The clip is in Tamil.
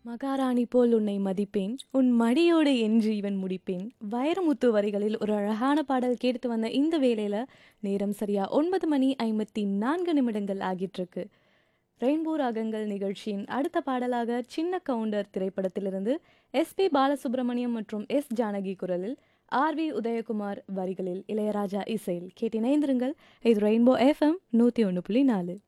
மகாராணி போல் உன்னை மதிப்பேன், உன் மடியோடு என் ஜீவன் முடிப்பேன். வைரமுத்து வரிகளில் ஒரு அழகான பாடல் கேட்டு வந்த இந்த வேளையில நேரம் சரியா 9:54 ஆகிட்டிருக்கு. ரெயின்போ ராகங்கள் நிகழ்ச்சியின் அடுத்த பாடலாக சின்ன கவுண்டர் திரைப்படத்திலிருந்து எஸ்பி பாலசுப்ரமணியம் மற்றும் எஸ் ஜானகி குரலில் ஆர் வி உதயகுமார் வரிகளில் இளையராஜா இசையில் கேட்டிணைந்திருங்கள். இது ரெயின்போ எஃப்எம் 101.4.